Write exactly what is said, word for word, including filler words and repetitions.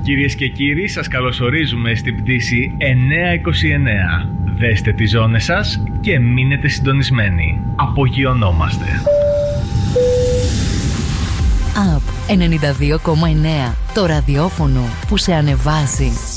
Κυρίες και κύριοι, σας καλωσορίζουμε στην πτήση εννιακόσια είκοσι εννέα. Δέστε τις ζώνες σας και μείνετε συντονισμένοι. Απογειωνόμαστε. Απ ενενήντα δύο κόμμα εννέα. Το ραδιόφωνο που σε ανεβάζει.